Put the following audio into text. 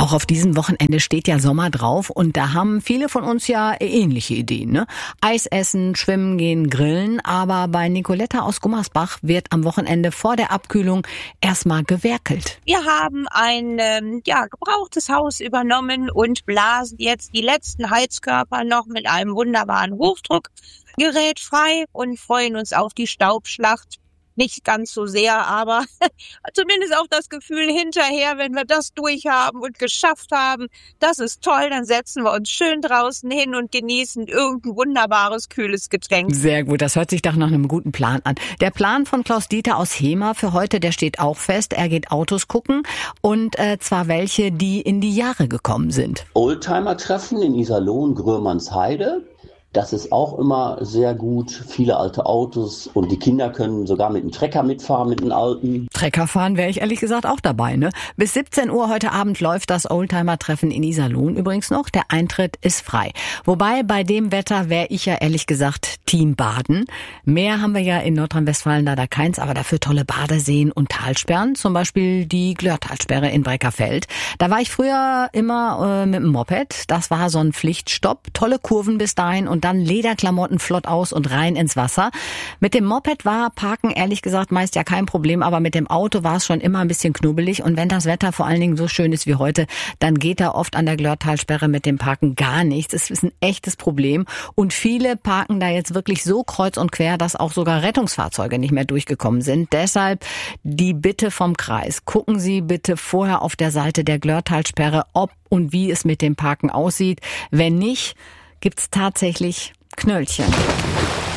Auch auf diesem Wochenende steht ja Sommer drauf und da haben viele von uns ja ähnliche Ideen, ne? Eis essen, schwimmen gehen, grillen, aber bei Nicoletta aus Gummersbach wird am Wochenende vor der Abkühlung erstmal gewerkelt. Wir haben ein gebrauchtes Haus übernommen und blasen jetzt die letzten Heizkörper noch mit einem wunderbaren Hochdruckgerät frei und freuen uns auf die Staubschlacht. Nicht ganz so sehr, aber zumindest auch das Gefühl hinterher, wenn wir das durchhaben und geschafft haben, das ist toll, dann setzen wir uns schön draußen hin und genießen irgendein wunderbares, kühles Getränk. Sehr gut, das hört sich doch nach einem guten Plan an. Der Plan von Klaus Dieter aus Hemer für heute, der steht auch fest. Er geht Autos gucken und zwar welche, die in die Jahre gekommen sind. Oldtimer-Treffen in Iserlohn, Grömernsheide. Das ist auch immer sehr gut. Viele alte Autos und die Kinder können sogar mit dem Trecker mitfahren, mit den alten. Trecker fahren wäre ich ehrlich gesagt auch dabei, ne? Bis 17 Uhr heute Abend läuft das Oldtimer-Treffen in Iserlohn übrigens noch. Der Eintritt ist frei. Wobei bei dem Wetter wäre ich ja ehrlich gesagt Team Baden. Meer haben wir ja in Nordrhein-Westfalen leider keins, aber dafür tolle Badeseen und Talsperren. Zum Beispiel die Glörtalsperre in Breckerfeld. Da war ich früher immer mit dem Moped. Das war so ein Pflichtstopp. Tolle Kurven bis dahin und dann Lederklamotten flott aus und rein ins Wasser. Mit dem Moped war Parken ehrlich gesagt meist ja kein Problem, aber mit dem Auto war es schon immer ein bisschen knubbelig und wenn das Wetter vor allen Dingen so schön ist wie heute, dann geht da oft an der Glörtalsperre mit dem Parken gar nichts. Es ist ein echtes Problem und viele parken da jetzt wirklich so kreuz und quer, dass auch sogar Rettungsfahrzeuge nicht mehr durchgekommen sind. Deshalb die Bitte vom Kreis. Gucken Sie bitte vorher auf der Seite der Glörtalsperre, ob und wie es mit dem Parken aussieht. Wenn nicht, gibt's tatsächlich Knöllchen.